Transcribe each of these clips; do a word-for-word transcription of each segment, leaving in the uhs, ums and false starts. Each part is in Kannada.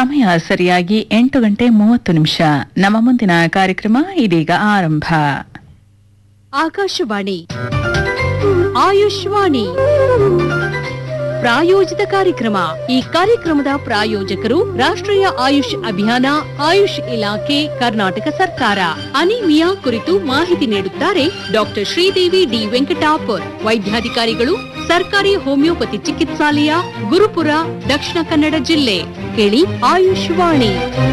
ಸಮಯ ಸರಿಯಾಗಿ ಎಂಟು ಗಂಟೆ ಮೂವತ್ತು ನಿಮಿಷ. ನಮ್ಮ ಮುಂದಿನ ಕಾರ್ಯಕ್ರಮ ಇದೀಗ ಆರಂಭ. ಆಕಾಶವಾಣಿ ಆಯುಷ್ವಾಣಿ ಪ್ರಾಯೋಜಿತ ಕಾರ್ಯಕ್ರಮ. ಈ ಕಾರ್ಯಕ್ರಮದ ಪ್ರಾಯೋಜಕರು ರಾಷ್ಟ್ರೀಯ ಆಯುಷ್ ಅಭಿಯಾನ, ಆಯುಷ್ ಇಲಾಖೆ, ಕರ್ನಾಟಕ ಸರ್ಕಾರ. ಅನಿಮಿಯಾ ಕುರಿತು ಮಾಹಿತಿ ನೀಡುತ್ತಾರೆ ಡಾಕ್ಟರ್ ಶ್ರೀದೇವಿ ಡಿ ವೆಂಕಟಾಪುರ್, ವೈದ್ಯಾಧಿಕಾರಿಗಳು, ಸರ್ಕಾರಿ ಹೋಮಿಯೋಪತಿ ಚಿಕಿತ್ಸಾಲಯ, ಗುರುಪುರ, ದಕ್ಷಿಣ ಕನ್ನಡ ಜಿಲ್ಲೆ. ಕೇಳಿ ಆಯುಷ್ವಾಣಿ.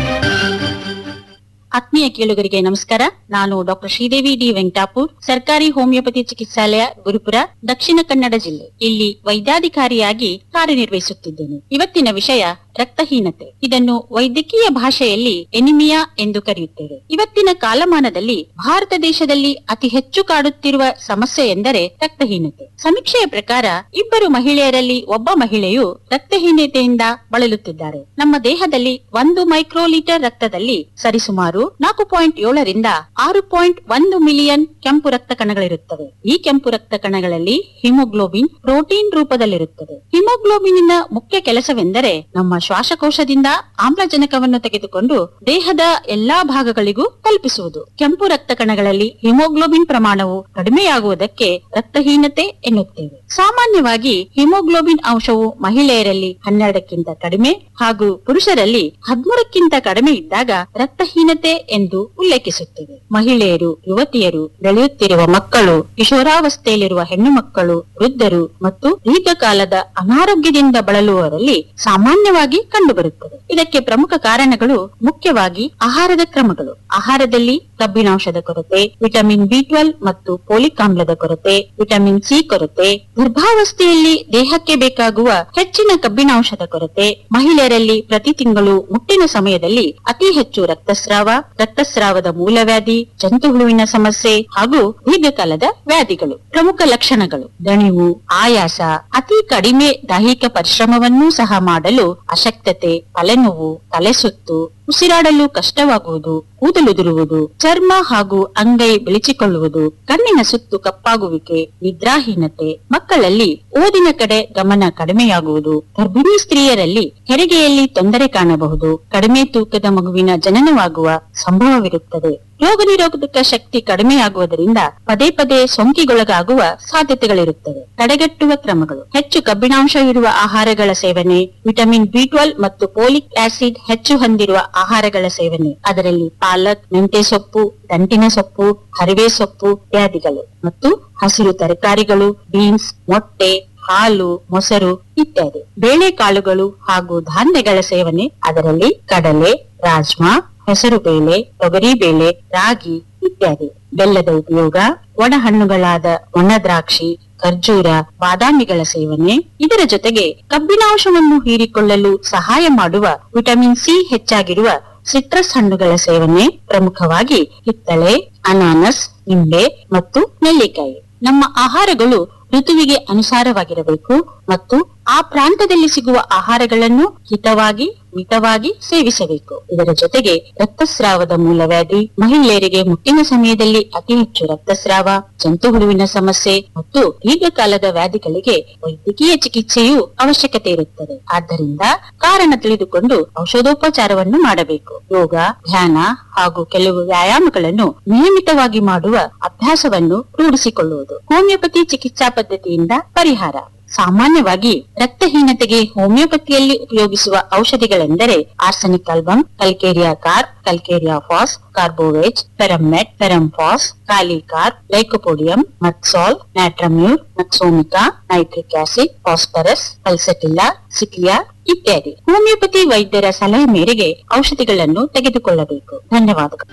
ಆತ್ಮೀಯ ಕೇಳುಗರಿಗೆ ನಮಸ್ಕಾರ. ನಾನು ಡಾಕ್ಟರ್ ಶ್ರೀದೇವಿ ಡಿ ವೆಂಕಟಾಪುರ್, ಸರ್ಕಾರಿ ಹೋಮಿಯೋಪತಿ ಚಿಕಿತ್ಸಾಲಯ, ಗುರುಪುರ, ದಕ್ಷಿಣ ಕನ್ನಡ ಜಿಲ್ಲೆ. ಇಲ್ಲಿ ವೈದ್ಯಾಧಿಕಾರಿಯಾಗಿ ಕಾರ್ಯನಿರ್ವಹಿಸುತ್ತಿದ್ದೇನೆ. ಇವತ್ತಿನ ವಿಷಯ ರಕ್ತಹೀನತೆ. ಇದನ್ನು ವೈದ್ಯಕೀಯ ಭಾಷೆಯಲ್ಲಿ ಎನಿಮಿಯಾ ಎಂದು ಕರೆಯುತ್ತೇವೆ. ಇವತ್ತಿನ ಕಾಲಮಾನದಲ್ಲಿ ಭಾರತ ದೇಶದಲ್ಲಿ ಅತಿ ಹೆಚ್ಚು ಕಾಡುತ್ತಿರುವ ಸಮಸ್ಯೆ ಎಂದರೆ ರಕ್ತಹೀನತೆ. ಸಮೀಕ್ಷೆಯ ಪ್ರಕಾರ ಇಬ್ಬರು ಮಹಿಳೆಯರಲ್ಲಿ ಒಬ್ಬ ಮಹಿಳೆಯು ರಕ್ತಹೀನತೆಯಿಂದ ಬಳಲುತ್ತಿದ್ದಾರೆ. ನಮ್ಮ ದೇಹದಲ್ಲಿ ಒಂದು ಮೈಕ್ರೋಲೀಟರ್ ರಕ್ತದಲ್ಲಿ ಸರಿಸುಮಾರು ನಾಲ್ಕು ಪಾಯಿಂಟ್ ಏಳರಿಂದ ಆರು ಪಾಯಿಂಟ್ ಒಂದು ಮಿಲಿಯನ್ ಕೆಂಪು ರಕ್ತ ಕಣಗಳಿರುತ್ತವೆ. ಈ ಕೆಂಪು ರಕ್ತ ಕಣಗಳಲ್ಲಿ ಹಿಮೋಗ್ಲೋಬಿನ್ ಪ್ರೋಟೀನ್ ರೂಪದಲ್ಲಿರುತ್ತದೆ. ಹಿಮೋಗ್ಲೋಬಿನ್ನ ಮುಖ್ಯ ಕೆಲಸವೆಂದರೆ ನಮ್ಮ ಶ್ವಾಸಕೋಶದಿಂದ ಆಮ್ಲಜನಕವನ್ನು ತೆಗೆದುಕೊಂಡು ದೇಹದ ಎಲ್ಲಾ ಭಾಗಗಳಿಗೂ ತಲುಪಿಸುವುದು. ಕೆಂಪು ರಕ್ತ ಕಣಗಳಲ್ಲಿ ಹಿಮೋಗ್ಲೋಬಿನ್ ಪ್ರಮಾಣವು ಕಡಿಮೆಯಾಗುವುದಕ್ಕೆ ರಕ್ತಹೀನತೆ ಎನ್ನುತ್ತೇವೆ. ಸಾಮಾನ್ಯವಾಗಿ ಹಿಮೋಗ್ಲೋಬಿನ್ ಅಂಶವು ಮಹಿಳೆಯರಲ್ಲಿ ಹನ್ನೆರಡಕ್ಕಿಂತ ಕಡಿಮೆ ಹಾಗೂ ಪುರುಷರಲ್ಲಿ ಹದಿಮೂರಕ್ಕಿಂತ ಕಡಿಮೆ ಇದ್ದಾಗ ರಕ್ತಹೀನತೆ ಎಂದು ಉಲ್ಲೇಖಿಸುತ್ತೇವೆ. ಮಹಿಳೆಯರು, ಯುವತಿಯರು, ಬೆಳೆಯುತ್ತಿರುವ ಮಕ್ಕಳು, ಕಿಶೋರಾವಸ್ಥೆಯಲ್ಲಿರುವ ಹೆಣ್ಣು ಮಕ್ಕಳು, ವೃದ್ಧರು ಮತ್ತು ದೀರ್ಘಕಾಲದ ಅನಾರೋಗ್ಯದಿಂದ ಬಳಲುವವರಲ್ಲಿ ಸಾಮಾನ್ಯವಾಗಿ ಕಂಡುಬರುತ್ತದೆ. ಇದಕ್ಕೆ ಪ್ರಮುಖ ಕಾರಣಗಳು ಮುಖ್ಯವಾಗಿ ಆಹಾರದ ಕ್ರಮಗಳು. ಆಹಾರದಲ್ಲಿ ಕಬ್ಬಿನಾಂಶದ ಕೊರತೆ, ವಿಟಮಿನ್ ಬಿ ಟ್ವೆಲ್ವ್ ಮತ್ತು ಫೋಲಿಕ್ ಆಮ್ಲದ ಕೊರತೆ, ವಿಟಮಿನ್ ಸಿ ಕೊರತೆ, ಗರ್ಭಾವಸ್ಥೆಯಲ್ಲಿ ದೇಹಕ್ಕೆ ಬೇಕಾಗುವ ಹೆಚ್ಚಿನ ಕಬ್ಬಿನಾಂಶದ ಕೊರತೆ, ಮಹಿಳೆಯರಲ್ಲಿ ಪ್ರತಿ ತಿಂಗಳು ಮುಟ್ಟಿನ ಸಮಯದಲ್ಲಿ ಅತಿ ಹೆಚ್ಚು ರಕ್ತಸ್ರಾವ, ರಕ್ತಸ್ರಾವದ ಮೂಲವ್ಯಾಧಿ, ಜಂತುಹುಳುವಿನ ಸಮಸ್ಯೆ ಹಾಗೂ ದೀರ್ಘಕಾಲದ ವ್ಯಾಧಿಗಳು. ಪ್ರಮುಖ ಲಕ್ಷಣಗಳು: ದಣಿವು, ಆಯಾಸ, ಅತಿ ಕಡಿಮೆ ದೈಹಿಕ ಪರಿಶ್ರಮವನ್ನೂ ಸಹ ಮಾಡಲು ಅಶಕ್ತತೆ, ತಲೆನೋವು, ತಲೆಸುತ್ತು, ಉಸಿರಾಡಲು ಕಷ್ಟವಾಗುವುದು, ಕೂದಲುದುರುವುದು, ಚರ್ಮ ಹಾಗೂ ಅಂಗೈ ಬೆಳಚಿಕೊಳ್ಳುವುದು, ಕಣ್ಣಿನ ಸುತ್ತು ಕಪ್ಪಾಗುವಿಕೆ, ನಿದ್ರಾಹೀನತೆ, ಮಕ್ಕಳಲ್ಲಿ ಓದಿನ ಕಡೆ ಗಮನ ಕಡಿಮೆಯಾಗುವುದು, ಗರ್ಭಿಣಿ ಸ್ತ್ರೀಯರಲ್ಲಿ ಹೆರಿಗೆಯಲ್ಲಿ ತೊಂದರೆ ಕಾಣಬಹುದು, ಕಡಿಮೆ ತೂಕದ ಮಗುವಿನ ಜನನವಾಗುವ ಸಂಭವವಿರುತ್ತದೆ. ರೋಗ ನಿರೋಧಕ ಶಕ್ತಿ ಕಡಿಮೆಯಾಗುವುದರಿಂದ ಪದೇ ಪದೇ ಸೋಂಕಿಗೊಳಗಾಗುವ ಸಾಧ್ಯತೆಗಳಿರುತ್ತವೆ. ತಡೆಗಟ್ಟುವ ಕ್ರಮಗಳು: ಹೆಚ್ಚು ಕಬ್ಬಿಣಾಂಶ ಇರುವ ಆಹಾರಗಳ ಸೇವನೆ, ವಿಟಮಿನ್ ಬಿ ಟ್ವೆಲ್ವ್ ಮತ್ತು ಫೋಲಿಕ್ ಆಸಿಡ್ ಹೆಚ್ಚು ಹೊಂದಿರುವ ಆಹಾರಗಳ ಸೇವನೆ, ಅದರಲ್ಲಿ ಪಾಲಕ್, ಮೆಂತೆ ಸೊಪ್ಪು, ದಂಟಿನ ಸೊಪ್ಪು, ಹರಿವೆ ಸೊಪ್ಪು ಇತ್ಯಾದಿಗಳು, ಮತ್ತು ಹಸಿರು ತರಕಾರಿಗಳು, ಬೀನ್ಸ್, ಮೊಟ್ಟೆ, ಹಾಲು, ಮೊಸರು ಇತ್ಯಾದಿ. ಬೇಳೆಕಾಳುಗಳು ಹಾಗೂ ಧಾನ್ಯಗಳ ಸೇವನೆ, ಅದರಲ್ಲಿ ಕಡಲೆ, ರಾಜ್ಮಾ, ಹೆಸರು ಬೇಳೆ, ತೊಗರಿ ಬೇಳೆ, ರಾಗಿ ಇತ್ಯಾದಿ. ಬೆಲ್ಲದ ಉಪಯೋಗ, ಒಣ ಹಣ್ಣುಗಳಾದ ಒಣ ದ್ರಾಕ್ಷಿ, ಖರ್ಜೂರ, ಬಾದಾಮಿಗಳ ಸೇವನೆ, ಇದರ ಜೊತೆಗೆ ಕಬ್ಬಿನಾಂಶವನ್ನು ಹೀರಿಕೊಳ್ಳಲು ಸಹಾಯ ಮಾಡುವ ವಿಟಮಿನ್ ಸಿ ಹೆಚ್ಚಾಗಿರುವ ಸಿಟ್ರಸ್ ಹಣ್ಣುಗಳ ಸೇವನೆ, ಪ್ರಮುಖವಾಗಿ ಕಿತ್ತಳೆ, ಅನಾನಸ್, ನಿಂಬೆ ಮತ್ತು ನೆಲ್ಲಿಕಾಯಿ. ನಮ್ಮ ಆಹಾರಗಳು ಋತುವಿಗೆ ಅನುಸಾರವಾಗಿರಬೇಕು ಮತ್ತು ಆ ಪ್ರಾಂತದಲ್ಲಿ ಸಿಗುವ ಆಹಾರಗಳನ್ನು ಹಿತವಾಗಿ ಮಿತವಾಗಿ ಸೇವಿಸಬೇಕು. ಇದರ ಜೊತೆಗೆ ರಕ್ತಸ್ರಾವದ ಮೂಲವ್ಯಾಧಿ, ಮಹಿಳೆಯರಿಗೆ ಮುಟ್ಟಿನ ಸಮಯದಲ್ಲಿ ಅತಿ ಹೆಚ್ಚು ರಕ್ತಸ್ರಾವ, ಜಂತುಹುಳುವಿನ ಸಮಸ್ಯೆ ಮತ್ತು ದೀರ್ಘಕಾಲದ ವ್ಯಾಧಿಗಳಿಗೆ ವೈದ್ಯಕೀಯ ಚಿಕಿತ್ಸೆಯೂ ಅವಶ್ಯಕತೆ ಇರುತ್ತದೆ. ಆದ್ದರಿಂದ ಕಾರಣ ತಿಳಿದುಕೊಂಡು ಔಷಧೋಪಚಾರವನ್ನು ಮಾಡಬೇಕು. ಯೋಗ, ಧ್ಯಾನ ಹಾಗೂ ಕೆಲವು ವ್ಯಾಯಾಮಗಳನ್ನು ನಿಯಮಿತವಾಗಿ ಮಾಡುವ ಅಭ್ಯಾಸವನ್ನು ರೂಢಿಸಿಕೊಳ್ಳುವುದು ಹೋಮಿಯೋಪತಿ ಚಿಕಿತ್ಸಾ ಪದ್ಧತಿಯಿಂದ ಪರಿಹಾರ. ಸಾಮಾನ್ಯವಾಗಿ ರಕ್ತಹೀನತೆಗೆ ಹೋಮಿಯೋಪತಿಯಲ್ಲಿ ಉಪಯೋಗಿಸುವ ಔಷಧಿಗಳೆಂದರೆ ಆರ್ಸೆನಿಕ್ ಆಲ್ಬಮ್, ಕಲ್ಕೇರಿಯಾ ಕಾರ್ಪ್, ಕಲ್ಕೇರಿಯಾ ಫಾಸ್, ಕಾರ್ಬೋವೇಜ್, ಫೆರಮ್ಮೆಟ್, ಫೆರಂಫಾಸ್, ಕಾಲಿಕಾರ್ಪ್, ಲೈಕೋಪೋಡಿಯಂ, ಮಕ್ಸಾಲ್, ನ್ಯಾಟ್ರಮ್ಯೂರ್, ನಕ್ಸೋಮಿಕಾ, ನೈಟ್ರಿಕ್ ಆಸಿಡ್, ಫಾಸ್ಫರಸ್, ಪಲ್ಸಟಿಲ್ಲಾ, ಸಿಕ್ಲಿಯಾ ಇತ್ಯಾದಿ. ಹೋಮಿಯೋಪತಿ ವೈದ್ಯರ ಸಲಹೆ ಮೇರೆಗೆ ಔಷಧಿಗಳನ್ನು ತೆಗೆದುಕೊಳ್ಳಬೇಕು. ಧನ್ಯವಾದಗಳು.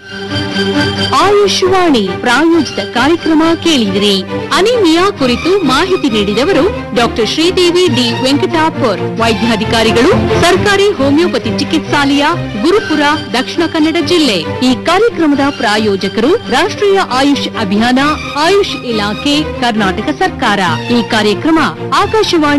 ಆಯುಷ್ವಾಣಿ ಪ್ರಾಯೋಜಿತ ಕಾರ್ಯಕ್ರಮ ಕೇಳಿದಿರಿ. ಅನಿಮಿಯಾ ಕುರಿತು ಮಾಹಿತಿ ನೀಡಿದವರು ಡಾಕ್ಟರ್ ಶ್ರೀದೇವಿ ಡಿ ವೆಂಕಟಾಪುರ್, ವೈದ್ಯಾಧಿಕಾರಿಗಳು, ಸರ್ಕಾರಿ ಹೋಮಿಯೋಪತಿ ಚಿಕಿತ್ಸಾಲಯ, ಗುರುಪುರ, ದಕ್ಷಿಣ ಕನ್ನಡ ಜಿಲ್ಲೆ. ಈ ಕಾರ್ಯಕ್ರಮದ ಪ್ರಾಯೋಜಕರು ರಾಷ್ಟ್ರೀಯ ಆಯುಷ್ ಅಭಿಯಾನ, ಆಯುಷ್ ಇಲಾಖೆ, ಕರ್ನಾಟಕ ಸರ್ಕಾರ. ಈ ಕಾರ್ಯಕ್ರಮ ಆಕಾಶವಾಣಿ